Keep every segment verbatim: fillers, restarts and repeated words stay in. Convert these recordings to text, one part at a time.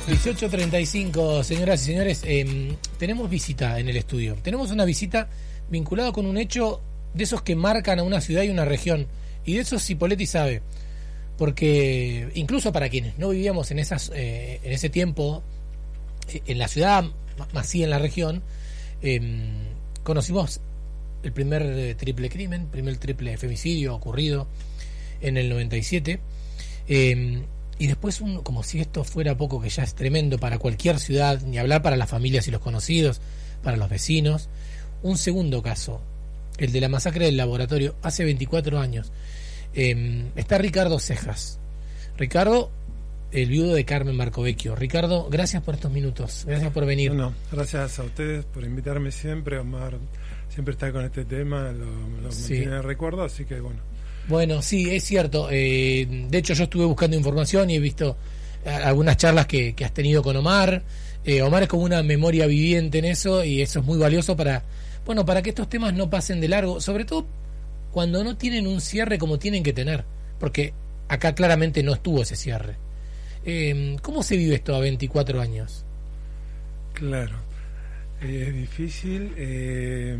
dieciocho treinta y cinco, señoras y señores, eh, tenemos visita en el estudio. Tenemos una visita vinculada con un hecho de esos que marcan a una ciudad y una región. Y de eso Cipolletti sabe. Porque incluso para quienes no vivíamos en esas eh, en ese tiempo, eh, en la ciudad, más sí en la región, eh, conocimos el primer eh, triple crimen, primer triple femicidio ocurrido en el noventa y siete. Eh, y después, un, como si esto fuera poco, que ya es tremendo para cualquier ciudad, ni hablar para las familias y los conocidos, para los vecinos, un segundo caso, el de la masacre del laboratorio, hace veinticuatro años. Eh, está Ricardo Cejas. Ricardo, el viudo de Carmen Marcovecchio. Ricardo, gracias por estos minutos, gracias por venir. Bueno, gracias a ustedes por invitarme siempre. Omar siempre está con este tema, lo, lo Sí. mantiene en recuerdo, así que bueno. Bueno, sí, es cierto. Eh, de hecho, yo estuve buscando información y he visto eh, algunas charlas que, que has tenido con Omar. Eh, Omar es como una memoria viviente en eso, y eso es muy valioso para, bueno, para que estos temas no pasen de largo, sobre todo cuando no tienen un cierre como tienen que tener, porque acá claramente no estuvo ese cierre. Eh, ¿Cómo se vive esto a veinticuatro años? Claro, eh, es difícil eh,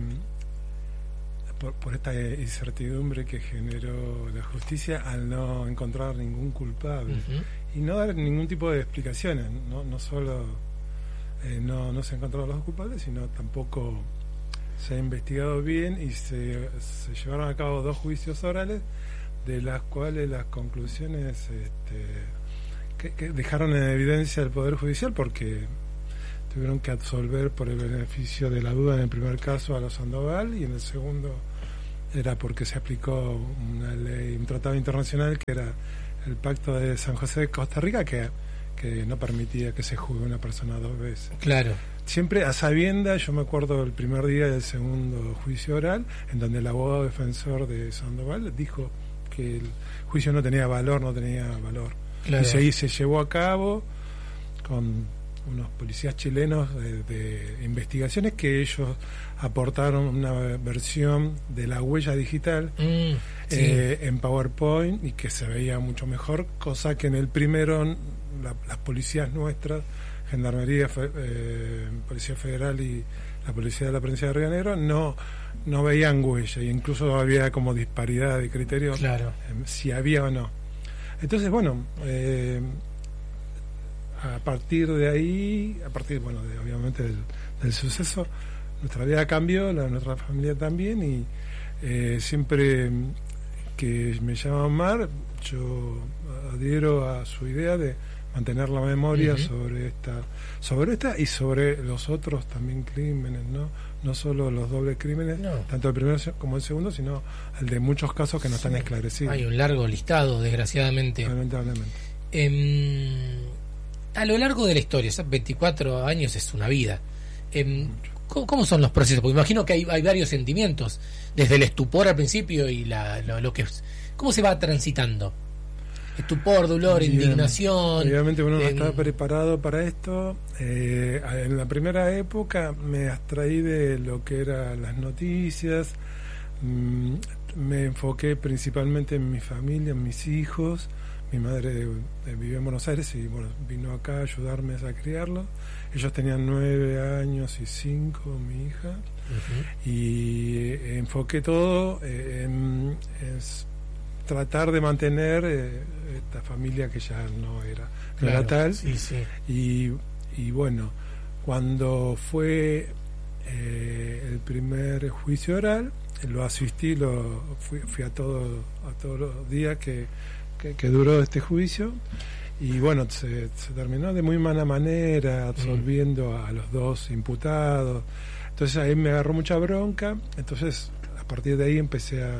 por, por esta incertidumbre que generó la justicia al no encontrar ningún culpable. Uh-huh. Y no dar ningún tipo de explicaciones. No, no solo eh, no, no se encontraron los culpables, sino tampoco se ha investigado bien y se, se llevaron a cabo dos juicios orales, de las cuales las conclusiones este, que, que dejaron en evidencia al Poder Judicial, porque tuvieron que absolver por el beneficio de la duda en el primer caso a los Sandoval, y en el segundo era porque se aplicó una ley, un tratado internacional que era el Pacto de San José de Costa Rica, que, que no permitía que se juzgue una persona dos veces. Claro. Siempre a sabiendas. Yo me acuerdo el primer día del segundo juicio oral, en donde el abogado defensor de Sandoval dijo que el juicio no tenía valor, no tenía valor. Claro. Y se, se llevó a cabo con unos policías chilenos de, de investigaciones, que ellos aportaron una versión de la huella digital mm, sí. eh, en PowerPoint, y que se veía mucho mejor, cosa que en el primero la, las policías nuestras, Gendarmería, eh, Policía Federal y la Policía de la Provincia de Río Negro, no no veían huella, y incluso había como disparidad de criterios, claro, eh, si había o no. Entonces, bueno, eh, a partir de ahí, a partir, bueno, de, obviamente del, del suceso, nuestra vida cambió, la nuestra familia también, y eh, siempre que me llama Omar, yo adhiero a su idea de mantener la memoria uh-huh. sobre esta sobre esta y sobre los otros también crímenes, no no solo los dobles crímenes, no. tanto el primero como el segundo, sino el de muchos casos que no sí. están esclarecidos. Hay un largo listado, desgraciadamente. Lamentablemente. Eh, a lo largo de la historia, veinticuatro años es una vida. Eh, ¿cómo, ¿Cómo son los procesos? Porque imagino que hay, hay varios sentimientos, desde el estupor al principio y la, lo, lo que es, ¿cómo se va transitando? Estupor, dolor, Bien. indignación. Obviamente uno no eh, estaba preparado para esto. Eh, en la primera época me abstraí de lo que eran las noticias. Mm, me enfoqué principalmente en mi familia, en mis hijos. Mi madre eh, vive en Buenos Aires y bueno, vino acá a ayudarme a criarlos. Ellos tenían nueve años y cinco, mi hija. Uh-huh. Y eh, enfoqué todo eh, en, en tratar de mantener eh, esta familia que ya no era, no claro, era tal. Sí, sí. Y, y bueno, cuando fue eh, el primer juicio oral, lo asistí, lo fui, fui a todo, a todos los días que, que, que duró este juicio, y bueno, se, se terminó de muy mala manera, absolviendo mm. a los dos imputados. Entonces ahí me agarró mucha bronca. Entonces a partir de ahí empecé a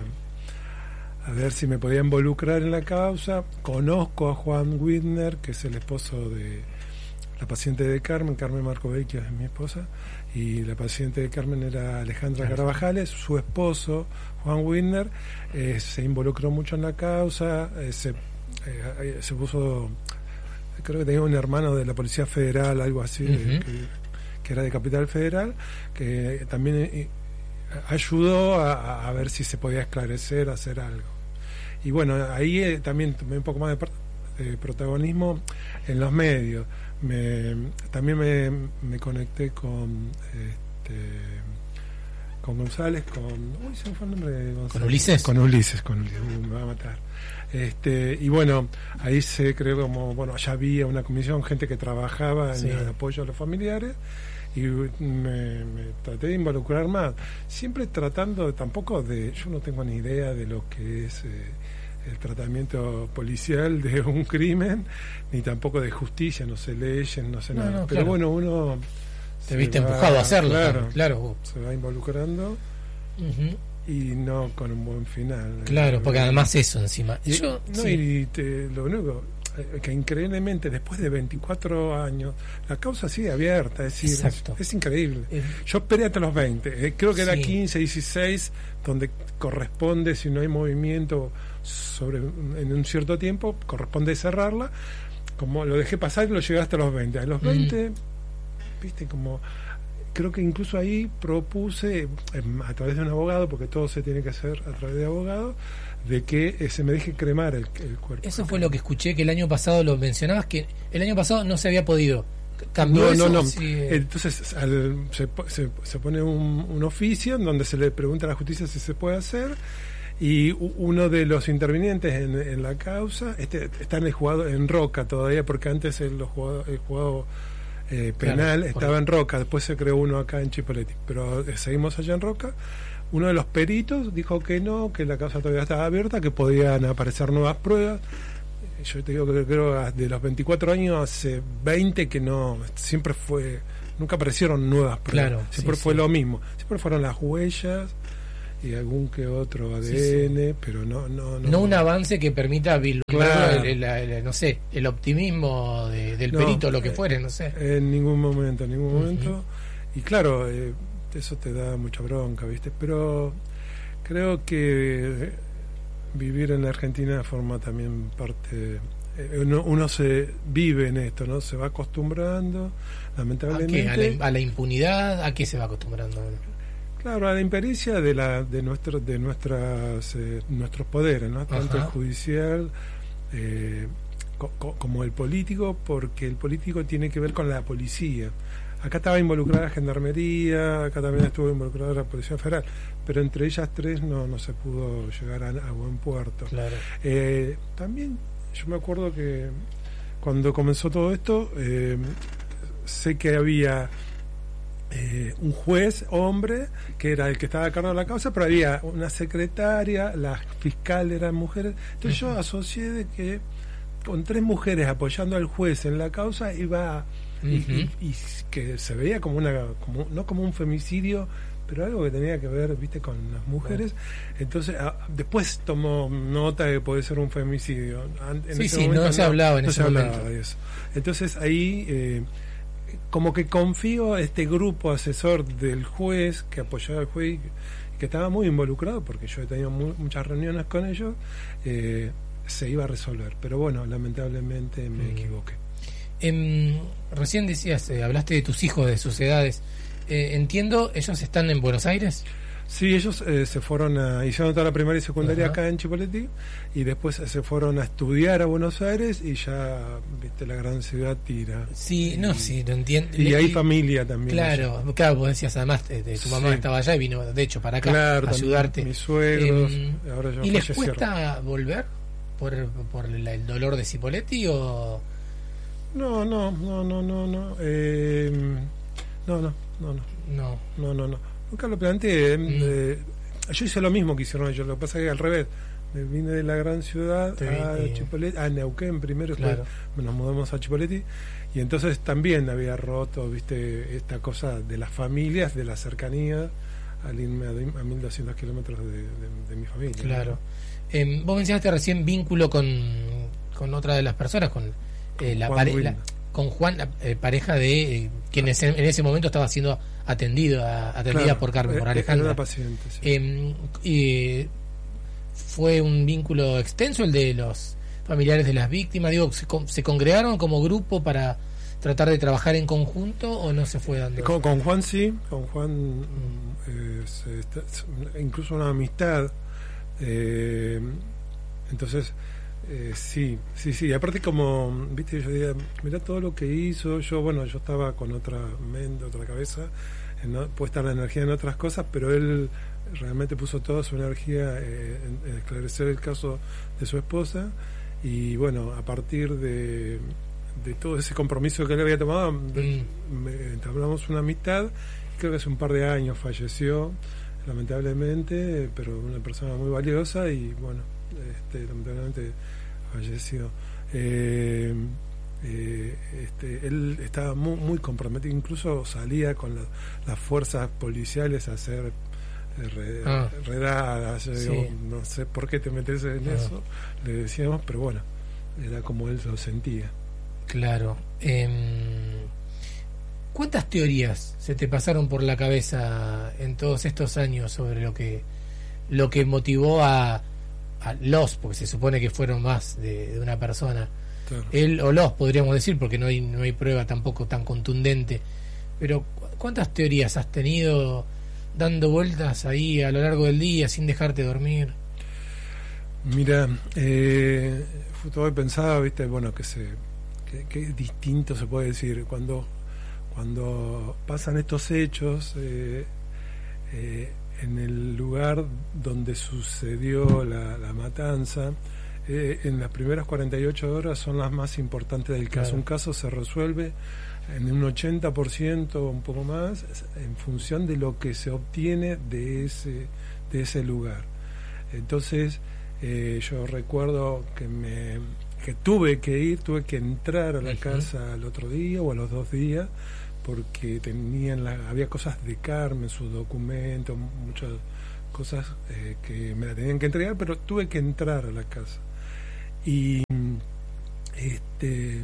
a ver si me podía involucrar en la causa. Conozco a Juan Widner, que es el esposo de la paciente de Carmen. Carmen Marcovecchio es mi esposa, y la paciente de Carmen era Alejandra Carabajales. Su esposo, Juan Widner, eh, se involucró mucho en la causa, eh, se, eh, se puso, creo que tenía un hermano de la Policía Federal, algo así, uh-huh. que, que era de Capital Federal, que también eh, ayudó a, a ver si se podía esclarecer, hacer algo. Y bueno, ahí eh, también tomé un poco más de, eh, protagonismo en los medios. Me, también me, me conecté con este, con González, con uy, se me fue el nombre de González. ¿Con Ulises? Con Ulises, con Ulises, uh, me va a matar. Este, y bueno, ahí se creó como, bueno, ya había una comisión, gente que trabajaba en sí. el apoyo a los familiares, y me, me traté de involucrar más, siempre tratando tampoco de, yo no tengo ni idea de lo que es eh, el tratamiento policial de un crimen, ni tampoco de justicia, no sé leyes, no sé no, nada, no, pero claro. bueno, uno te viste va, empujado a hacerlo, claro, claro, se va involucrando. Uh-huh. Y no con un buen final. Claro, porque además eso encima. Y, yo, no, sí. y te, lo único que increíblemente después de veinticuatro años la causa sigue abierta, es decir, es, es increíble. Eh, Yo esperé hasta los veinte, eh, creo que sí. era quince, dieciséis, donde corresponde, si no hay movimiento sobre en un cierto tiempo, corresponde cerrarla. Como lo dejé pasar y lo llegué hasta los veinte. A los veinte, mm. viste, como... Creo que incluso ahí propuse, a través de un abogado, porque todo se tiene que hacer a través de abogado, de que eh, se me deje cremar el, el cuerpo. Eso fue lo que escuché, que el año pasado lo mencionabas, que el año pasado no se había podido. ¿Cambió no, eso? No, no, sí. Entonces al, se, se, se pone un, un oficio en donde se le pregunta a la justicia si se puede hacer, y uno de los intervinientes en, en la causa este, está en el juzgado en Roca todavía, porque antes el juzgado... El juzgado Eh, penal claro, estaba en Roca, después se creó uno acá en Chipoleti, pero eh, seguimos allá en Roca. Uno de los peritos dijo que no, que la causa todavía estaba abierta, que podían aparecer nuevas pruebas. Yo te digo que creo de los veinticuatro años hace veinte que no, siempre fue, nunca aparecieron nuevas pruebas, claro, siempre sí, fue sí. lo mismo, siempre fueron las huellas y algún que otro A D N, sí, sí. pero no no, no no un avance que permita vislumbrar claro. el, el, el, no sé, el optimismo de, del no, perito, lo que fuere, no sé. En ningún momento, en ningún uh-huh. momento. Y claro, eh, eso te da mucha bronca, ¿viste? Pero creo que vivir en la Argentina forma también parte... Eh, uno, uno se vive en esto, ¿no? Se va acostumbrando, lamentablemente. ¿A qué? ¿A la, a la impunidad? ¿A qué se va acostumbrando? Claro, a la impericia de la de nuestro, de nuestras eh, nuestros poderes, ¿no? Tanto Ajá. el judicial eh, co- co- como el político, porque el político tiene que ver con la policía. Acá estaba involucrada la gendarmería, acá también estuvo involucrada la Policía Federal, pero entre ellas tres no no se pudo llegar a, a buen puerto. Claro. Eh, también yo me acuerdo que cuando comenzó todo esto, eh, sé que había Eh, un juez hombre que era el que estaba a cargo de la causa, pero había una secretaria, la fiscal eran mujeres, entonces uh-huh. yo asocié de que con tres mujeres apoyando al juez en la causa iba uh-huh. y, y, y que se veía como una como, no como un femicidio, pero algo que tenía que ver, viste, con las mujeres. Uh-huh. Entonces a, después tomó nota de que puede ser un femicidio. En sí, sí, no se no, hablaba en no ese se momento. Hablaba de eso. Entonces ahí eh, como que confío a este grupo asesor del juez que apoyaba al juez y que estaba muy involucrado, porque yo he tenido muy, muchas reuniones con ellos, eh, se iba a resolver, pero bueno, lamentablemente me mm. equivoqué. Eh, recién decías, eh, hablaste de tus hijos, de sus edades. Eh, entiendo, ¿ellos están en Buenos Aires? Sí, ellos eh, se fueron a... hicieron toda la primaria y secundaria Ajá. acá en Chipoleti, y después se fueron a estudiar a Buenos Aires, y ya, viste, la gran ciudad tira. Sí, y, no, sí, lo entiendo. Y hay familia también. Claro, allá. Claro, vos decías, además, de, de tu mamá sí. estaba allá y vino, de hecho, para acá claro, a ayudarte. Mis suegros, eh, ahora ya ¿Y les cuesta volver por, por el, el dolor de Cipolletti o...? No, no, no, no, no, no, eh, no, no, no, no, no, no, no, no. Nunca lo planteé. Mm. Eh, yo hice lo mismo que hicieron ellos. Lo que pasa es que al revés. Me vine de la gran ciudad Te a vi, Chipoleti, a Neuquén primero, claro. después nos mudamos a Chipoleti. Y entonces también había roto, viste, esta cosa de las familias, de la cercanía, al irme a, a mil doscientos kilómetros de, de, de mi familia. Claro. ¿No? Eh, vos mencionaste recién vínculo con, con otra de las personas, con eh, la pareja. Con Juan, la eh, pareja de eh, quien en, en ese momento estaba siendo atendido a, atendida claro, por Carmen, eh, por Alejandra. Era paciente, sí. eh, eh, ¿Fue un vínculo extenso el de los familiares de las víctimas? Digo, ¿se, se congregaron como grupo para tratar de trabajar en conjunto o no se fue dando? Con, con Juan sí, con Juan mm. eh, se está, incluso una amistad. Eh, entonces Eh, sí, sí, sí. Aparte como, viste, yo diría, mirá todo lo que hizo. Yo, bueno, yo estaba con otra mente, otra cabeza, en, puesta la energía en otras cosas, pero él realmente puso toda su energía eh, en, en esclarecer el caso de su esposa. Y bueno, a partir de, de todo ese compromiso que él había tomado, mm. me, entablamos una amistad. Creo que hace un par de años falleció, lamentablemente, pero una persona muy valiosa y bueno, este, lamentablemente falleció. Eh, eh, este, él estaba muy, muy comprometido, incluso salía con la, las fuerzas policiales a hacer eh, re, ah. redadas. Yo sí. digo, no sé por qué te metes en ah. eso, le decíamos, pero bueno, era como él lo sentía. Claro. Eh, ¿Cuántas teorías se te pasaron por la cabeza en todos estos años sobre lo que lo que motivó a a los, porque se supone que fueron más de, de una persona, claro. Él o los, podríamos decir, porque no hay no hay prueba tampoco tan contundente, pero ¿cuántas teorías has tenido dando vueltas ahí a lo largo del día sin dejarte dormir? Mira, eh, todo pensaba, viste, bueno, que se que, que distinto se puede decir cuando cuando pasan estos hechos eh, eh, en el lugar donde sucedió la, la matanza, eh, en las primeras cuarenta y ocho horas son las más importantes del caso. Claro. Un caso se resuelve en un ochenta por ciento o un poco más en función de lo que se obtiene de ese, de ese lugar. Entonces, eh, yo recuerdo que me que tuve que ir, tuve que entrar a la uh-huh. casa al otro día o a los dos días, porque tenían la, había cosas de Carmen, sus documentos, muchas cosas eh, que me la tenían que entregar, pero tuve que entrar a la casa. Y este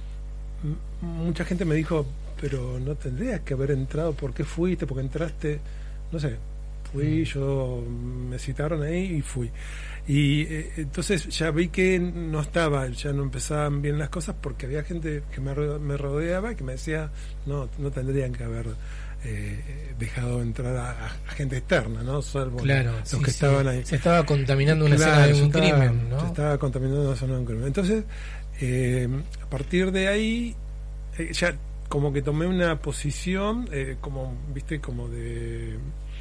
m- mucha gente me dijo, pero no tendrías que haber entrado, ¿por qué fuiste? ¿Por qué entraste? No sé, fui, yo me citaron ahí y fui. Y eh, entonces ya vi que no estaba, ya no empezaban bien las cosas, porque había gente que me, me rodeaba y que me decía, no, no tendrían que haber eh, dejado entrar a, a gente externa, ¿no? Salvo claro, los sí, que sí. estaban ahí. Se estaba contaminando una claro, escena de un estaba, crimen, ¿no? Se estaba contaminando una escena de un crimen. Entonces, eh, a partir de ahí, eh, ya como que tomé una posición, eh, como, viste, como de...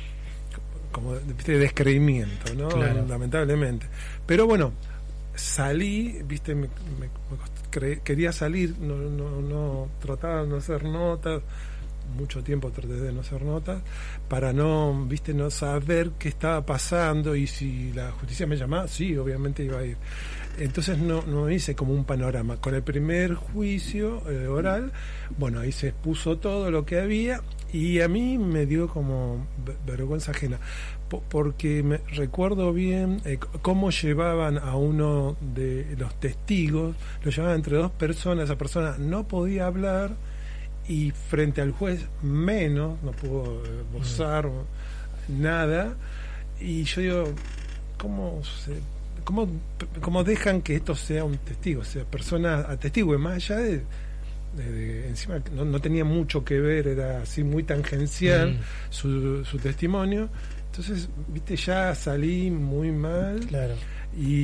como viste, de descreimiento, ¿no? Claro. Lamentablemente. Pero bueno, salí, viste, me, me, me cre, quería salir, no, no, no trataba de no hacer notas, mucho tiempo traté de no hacer notas, para no, viste, no saber qué estaba pasando, y si la justicia me llamaba, sí, obviamente iba a ir. Entonces no, no hice como un panorama. Con el primer juicio eh, oral, bueno, ahí se expuso todo lo que había, y a mí me dio como vergüenza ajena, porque me recuerdo bien eh, cómo llevaban a uno de los testigos, lo llevaban entre dos personas, esa persona no podía hablar, y frente al juez menos, no pudo eh, gozar mm. nada, y yo digo, ¿cómo se, cómo, cómo dejan que esto sea un testigo, o sea, persona a testigo, más allá de De, de, encima no, no tenía mucho que ver, era así muy tangencial mm. su, su testimonio. Entonces, viste, ya salí muy mal. Claro. Y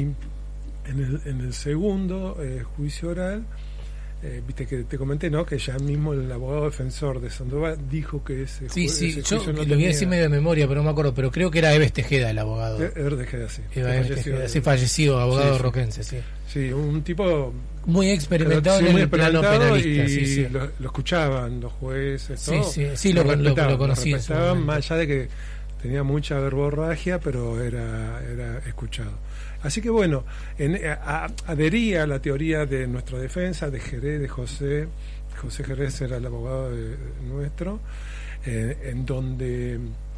en el, en el segundo eh, juicio oral, eh, viste que te comenté, ¿no? Que ya mismo el abogado defensor de Sandoval dijo que ese, sí, ju- sí, ese yo juicio no lo tenía... voy a decir medio de memoria, pero no me acuerdo, pero creo que era Eves Tejeda el abogado. Eves Tejeda, sí. Eves Tejeda, sí, fallecido, abogado sí, sí. roquense, sí. Sí, un tipo muy experimentado sí, en muy el plano penalista, y sí, sí. Lo, lo escuchaban los jueces, sí, todo. Sí, sí, lo, lo, lo, lo conocí. Lo respetaban, más allá de que tenía mucha verborragia, pero era, era escuchado. Así que bueno, en, a, a, adhería a la teoría de nuestra defensa, de Jerez, de José. José Jerez era el abogado de, de nuestro, eh, en donde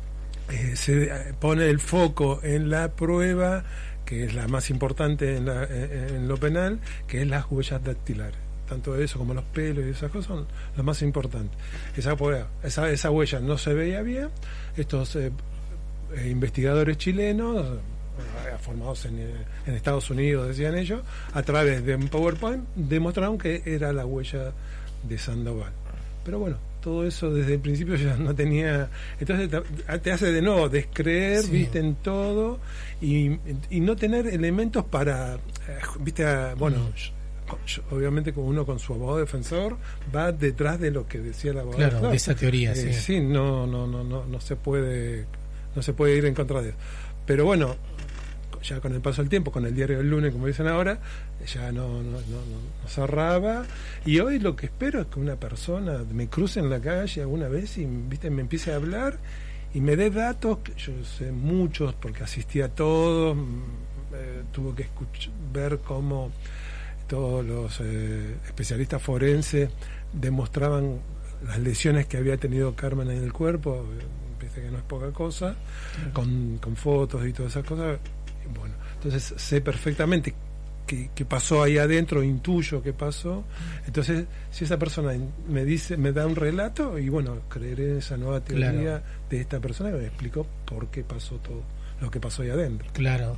eh, se pone el foco en la prueba, que es la más importante en, la, en, en lo penal, que es las huellas dactilares. Tanto eso como los pelos y esas cosas son lo más importante. Esa, esa, esa huella no se veía bien. Estos eh, eh, investigadores chilenos, eh, formados en, en Estados Unidos, decían ellos, a través de un PowerPoint demostraron que era la huella de Sandoval. pero bueno, todo eso desde el principio ya no tenía, entonces te, te hace de nuevo descreer, sí. viste, en todo, y, y no tener elementos para, viste, a, bueno, mm. yo, yo, obviamente como uno con su abogado defensor va detrás de lo que decía el abogado. Claro, defensor. De esa teoría, eh, sí. Sí, no, no, no, no, no se puede, no se puede ir en contra de eso. Pero bueno, ya con el paso del tiempo, con el diario del lunes, como dicen ahora, ya no, no, no, no, no cerraba. Y hoy lo que espero es que una persona me cruce en la calle alguna vez y, viste, me empiece a hablar y me dé datos, que yo sé muchos porque asistí a todos, eh, tuve que escuchar, ver cómo todos los eh, especialistas forenses demostraban las lesiones que había tenido Carmen en el cuerpo, viste que no es poca cosa, uh-huh. con, con fotos y todas esas cosas. Bueno, entonces sé perfectamente qué, qué pasó ahí adentro, intuyo qué pasó. Entonces, si esa persona me dice, me da un relato, y bueno, creeré en esa nueva teoría, claro, de esta persona que me explicó por qué pasó todo lo que pasó ahí adentro. Claro.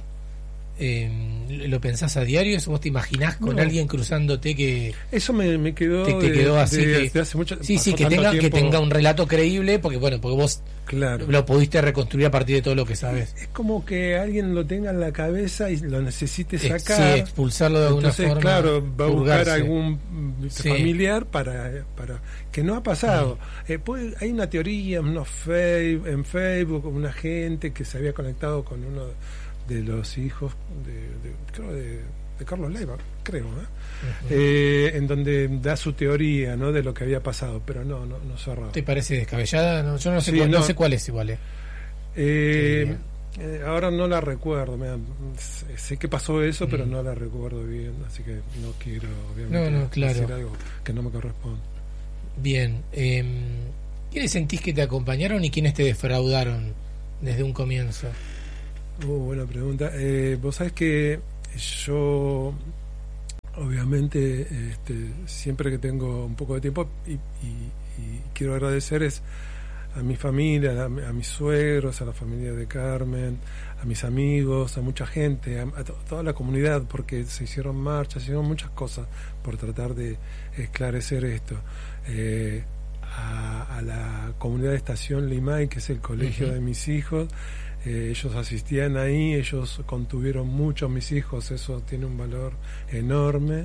Eh, ¿Lo pensás a diario? ¿Eso vos te imaginás con no. alguien cruzándote que eso me, me quedó te, te quedó de, así de, que, de hace mucho, sí sí que tenga tiempo. Que tenga un relato creíble, porque bueno, porque vos claro. lo pudiste reconstruir a partir de todo lo que sabes. Es como que alguien lo tenga en la cabeza y lo necesite sacar, sí, expulsarlo de alguna entonces, forma, claro, va a purgarse. buscar algún sí. familiar para para que no ha pasado. Mm. Eh, pues, hay una teoría, unos fe, en Facebook, una gente que se había conectado con uno de los hijos de, de, creo de, de Carlos Leiva, creo, ¿eh? Uh-huh. eh, en donde da su teoría, ¿no?, de lo que había pasado, pero no, no, no cerrado. ¿Te parece descabellada? No, yo no sé, sí, cuál, no. no sé cuál es igual. Eh. Eh, eh, ahora no la recuerdo, me, sé, sé que pasó eso, uh-huh. pero no la recuerdo bien, así que no quiero, obviamente, no, no, claro. decir algo que no me corresponde. Bien, eh, ¿quiénes sentís que te acompañaron y quiénes te defraudaron desde un comienzo? Uh, buena pregunta. Eh, vos sabés que yo, obviamente, este, siempre que tengo un poco de tiempo y, y, y quiero agradecer es a mi familia, a, a mis suegros, a la familia de Carmen, a mis amigos, a mucha gente, a, a to, toda la comunidad, porque se hicieron marchas, se hicieron muchas cosas por tratar de esclarecer esto. Eh, a, a la comunidad de Estación Limay, que es el colegio uh-huh. de mis hijos. Eh, ellos asistían ahí, ellos contuvieron mucho a mis hijos, eso tiene un valor enorme.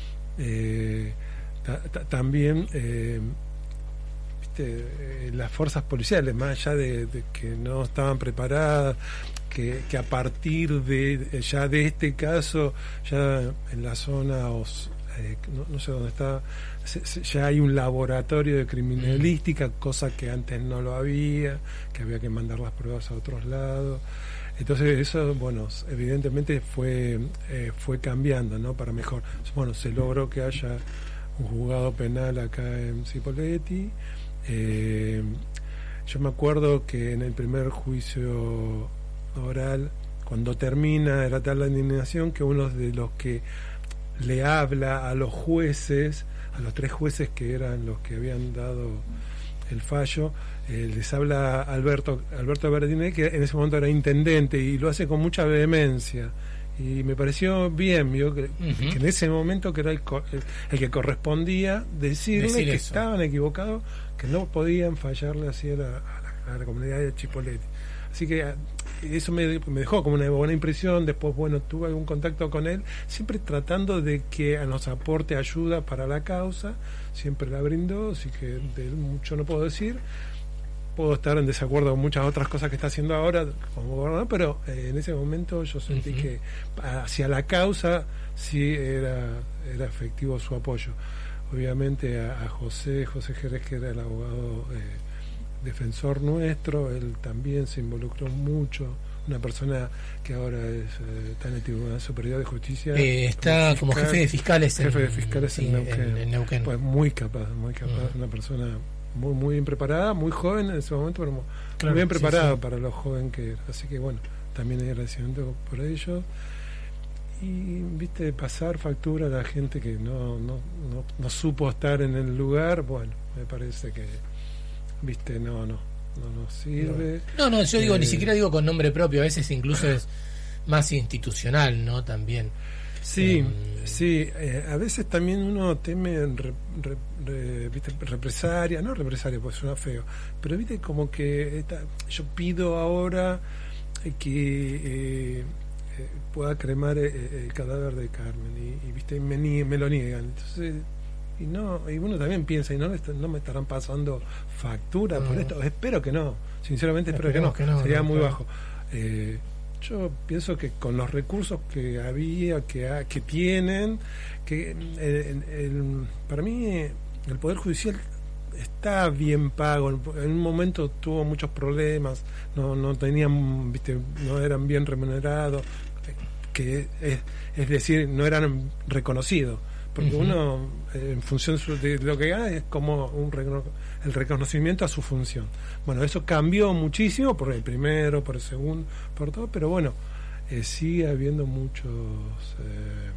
Eh, ta, ta, también eh, viste, eh, las fuerzas policiales, más allá de, de que no estaban preparadas, que, que a partir de ya de este caso, ya en la zona os, eh, no, no sé dónde está, se, se, ya hay un laboratorio de criminalística, cosa que antes no lo había, que había que mandar las pruebas a otros lados. Entonces eso, bueno, evidentemente fue eh, fue cambiando, ¿no?, para mejor. Bueno, se logró que haya un juzgado penal acá en Cipolletti. Eh, yo me acuerdo que en el primer juicio oral, cuando termina, era tal la indignación que uno de los que le habla a los jueces, a los tres jueces que eran los que habían dado el fallo, eh, les habla Alberto Alberto Berdinet, que en ese momento era intendente, y lo hace con mucha vehemencia, y me pareció bien, ¿vio? Que, uh-huh. que en ese momento que era el, el, el que correspondía decirle Decir que eso. Estaban equivocados, que no podían fallarle así a la, a la, a la comunidad de Chipolletti. Así que eso me, me dejó como una buena impresión. Después, bueno, tuve algún contacto con él, siempre tratando de que nos aporte ayuda para la causa, siempre la brindó, así que de él mucho no puedo decir. Puedo estar en desacuerdo con muchas otras cosas que está haciendo ahora como gobernador, pero eh, en ese momento yo sentí uh-huh. que hacia la causa sí era, era efectivo su apoyo. Obviamente a, a José, José Jerez, que era el abogado eh, defensor nuestro, él también se involucró mucho, una persona que ahora es, eh, está en el Tribunal Superior de Justicia, eh, está como, fiscal, como jefe de fiscales jefe en, de fiscales sí, en Neuquén, en, en Neuquén. Pues muy capaz, muy capaz, uh-huh. una persona muy muy bien preparada, muy joven en ese momento, pero muy, claro, muy bien preparada sí, sí. para lo joven que era, así que bueno, también hay agradecimiento por ello. Y viste, pasar factura a la gente que no, no, no, no supo estar en el lugar, bueno, me parece que viste, no, no, no nos sirve. No, no, yo digo, eh, ni siquiera digo con nombre propio, a veces incluso es más institucional, ¿no? También. Sí, Eh, sí, eh, a veces también uno teme re, re, re, ¿viste? represalia, no represalia, pues suena feo, pero viste como que esta, yo pido ahora que eh, eh, pueda cremar el, el cadáver de Carmen y, y viste me, me lo niegan, entonces y no y uno también piensa y no no me estarán pasando factura no. por esto, espero que no, sinceramente espero que no, que no, sería no, muy claro. bajo. Eh, yo pienso que con los recursos que había, que ha, que tienen, que el, el, para mí el Poder Judicial está bien pago. En un momento tuvo muchos problemas, no no tenían, viste, no eran bien remunerados, que es, es decir, no eran reconocidos, porque uh-huh. uno en función de lo que gana es como un recono- el reconocimiento a su función. Bueno, eso cambió muchísimo por el primero, por el segundo, por todo, pero bueno, eh, sigue habiendo muchos eh,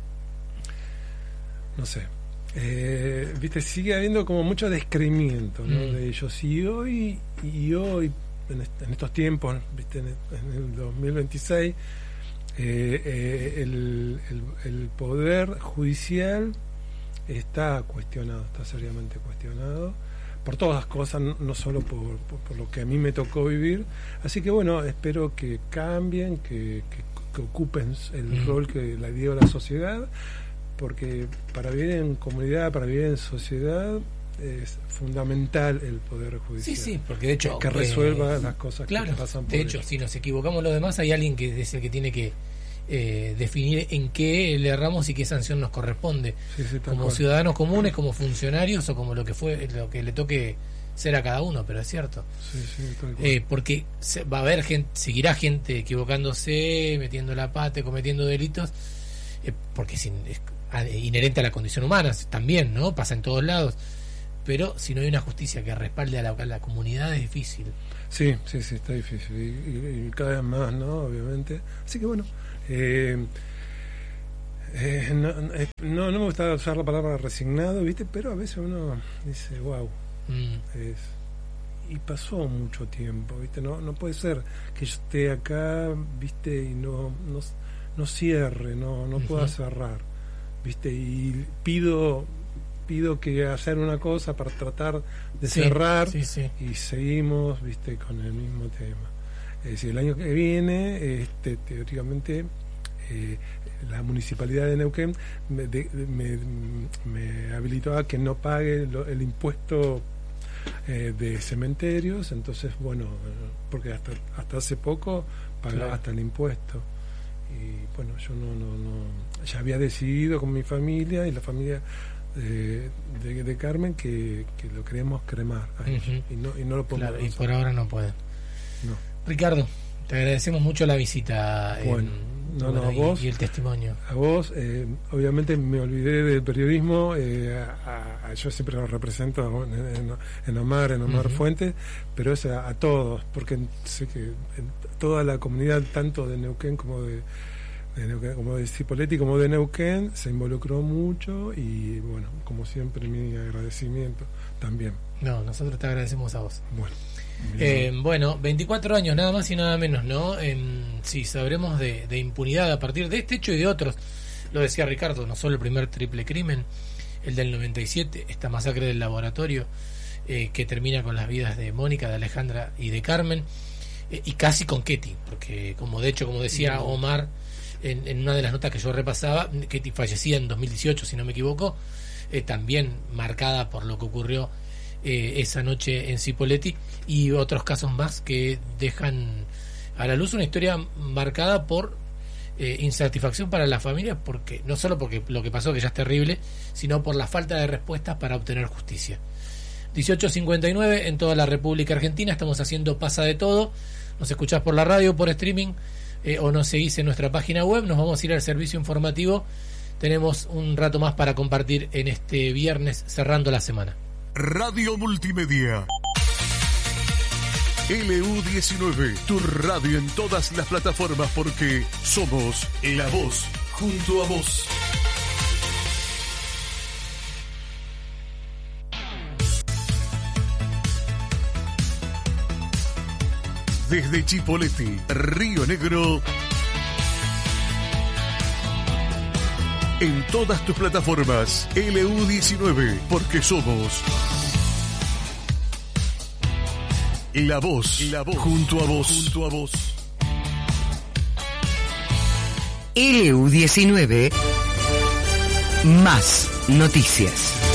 no sé eh, viste, sigue habiendo como mucho descreimiento, ¿no? mm. de ellos, y hoy y hoy en, est- en estos tiempos, viste, en el, en el dos mil veintiséis eh, eh, el, el, el poder judicial está cuestionado, está seriamente cuestionado por todas las cosas, no, no solo por, por, por lo que a mí me tocó vivir, así que bueno, espero que cambien, que, que, que ocupen el mm. rol que le dio la sociedad, porque para vivir en comunidad, para vivir en sociedad es fundamental el poder judicial. Sí, sí, porque de hecho que, que resuelva eh, las cosas claro, que pasan por de hecho, ellos. Si nos equivocamos los demás, hay alguien que es el que tiene que eh, definir en qué le erramos y qué sanción nos corresponde, sí, sí, como cual. ciudadanos comunes, como funcionarios o como lo que fue, lo que le toque ser a cada uno, pero es cierto. Sí, sí, tal cual. Eh, porque se, va a haber gente, seguirá gente equivocándose, metiendo la pata, cometiendo delitos, eh, porque es, in, es inherente a la condición humana también, ¿no? Pasa en todos lados. Pero si no hay una justicia que respalde a la, a la comunidad es difícil. Sí, sí, sí, está difícil. Y, y, y cada vez más, ¿no? Obviamente. Así que bueno, eh, eh, no, eh, no, no me gusta usar la palabra resignado, ¿viste? Pero a veces uno dice, wow. Mm. Es, y pasó mucho tiempo, ¿viste? No, no puede ser que yo esté acá, ¿viste? Y no, no, no cierre, no, no uh-huh. pueda cerrar, ¿viste? Y pido... pido que hacer una cosa para tratar de sí, cerrar sí, sí. y seguimos, viste, con el mismo tema. Es decir, el año que viene, este, teóricamente, eh, la municipalidad de Neuquén me, de, me, me habilitó a que no pague lo, el impuesto eh, de cementerios, entonces, bueno, porque hasta hasta hace poco pagaba claro. hasta el impuesto. Y bueno, yo no, no, no, ya había decidido con mi familia y la familia De, de, de Carmen que, que lo queremos cremar uh-huh. y, no, y no lo podemos claro, y por ahora no puede. No. Ricardo, te agradecemos mucho la visita bueno, en, no, bueno, no, a y, vos, y el testimonio. A vos, eh, obviamente me olvidé del periodismo, eh, a, a, yo siempre lo represento en, en, en Omar, en Omar uh-huh. Fuentes, pero es a, a todos, porque sé que en toda la comunidad, tanto de Neuquén como de De Neuquén, como de Cipolletti como de Neuquén, se involucró mucho y bueno, como siempre mi agradecimiento también. No, nosotros te agradecemos a vos. Bueno, eh, bueno, veinticuatro años nada más y nada menos, ¿no? Eh, sí, sabremos de, de impunidad a partir de este hecho y de otros. Lo decía Ricardo, no solo el primer triple crimen, el del noventa y siete, esta masacre del laboratorio eh, que termina con las vidas de Mónica, de Alejandra y de Carmen, eh, y casi con Ketty, porque como de hecho, como decía Omar, En, en una de las notas que yo repasaba, que fallecía en dos mil dieciocho, si no me equivoco, eh, también marcada por lo que ocurrió eh, esa noche en Cipolletti, y otros casos más que dejan a la luz una historia marcada por eh, insatisfacción para la familia, porque no solo porque lo que pasó, que ya es terrible, sino por la falta de respuestas para obtener justicia. dieciocho cincuenta y nueve en toda la República Argentina, estamos haciendo Pasa de Todo. Nos escuchás por la radio, por streaming, Eh, o nos seguís en nuestra página web. Nos vamos a ir al servicio informativo. Tenemos un rato más para compartir en este viernes cerrando la semana. Radio Multimedia L U diecinueve, tu radio en todas las plataformas, porque somos la voz junto a vos. Desde Cipolletti, Río Negro, en todas tus plataformas. L U diecinueve, porque somos La Voz, La Voz, junto a vos, junto a vos. L U diecinueve, más noticias.